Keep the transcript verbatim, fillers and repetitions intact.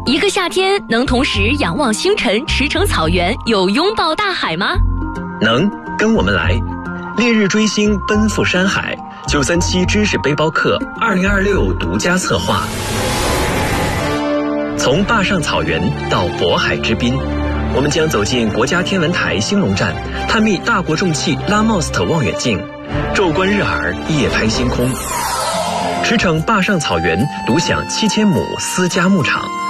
一个夏天能同时仰望星辰、驰骋草原，又拥抱大海吗？ 能，跟我们来。烈日追星，奔赴山海。九三七知识背包客二零二六独家策划。从坝上草原到渤海之滨，我们将走进国家天文台兴隆站，探秘大国重器拉莫斯特望远镜，昼观日洱，夜拍星空。驰骋坝上草原，独享七千亩私家牧场。